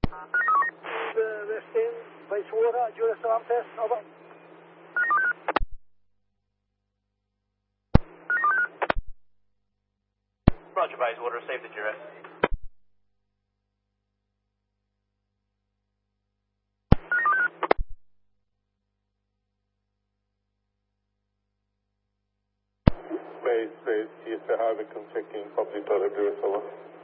Westin, Bayswater, Julius Salamtes, over. Roger, Bayswater, received the duress. Base, TSA Harvick checking public toilet duress, over.